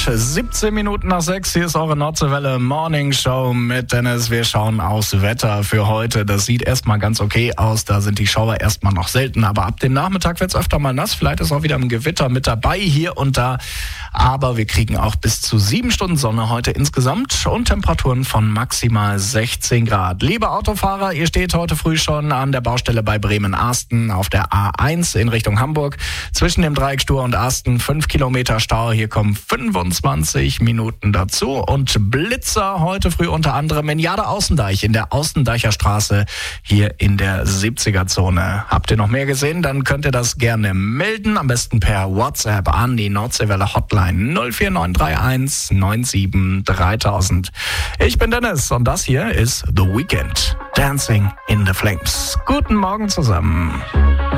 17 Minuten nach 6. Hier ist eure Nordseewelle Morning Show mit Dennis. Wir schauen aufs Wetter für heute. Das sieht erstmal ganz okay aus. Da sind die Schauer erstmal noch selten. Aber ab dem Nachmittag wird es öfter mal nass. Vielleicht ist auch wieder ein Gewitter mit dabei hier und da. Aber wir kriegen auch bis zu 7 Stunden Sonne heute insgesamt und Temperaturen von maximal 16 Grad. Liebe Autofahrer, ihr steht heute früh schon an der Baustelle bei Bremen-Arsten auf der A1 in Richtung Hamburg. Zwischen dem Dreieck Stur und Arsten 5 Kilometer Stau. Hier kommen 25 Minuten dazu. Und Blitzer heute früh unter anderem in Jade-Außendeich in der Außendeicher Straße hier in der 70er-Zone. Habt ihr noch mehr gesehen? Dann könnt ihr das gerne melden. Am besten per WhatsApp an die Nordseewelle Hotline 04931 97 3000. Ich bin Dennis und das hier ist The Weeknd. Dancing in the Flames. Guten Morgen zusammen.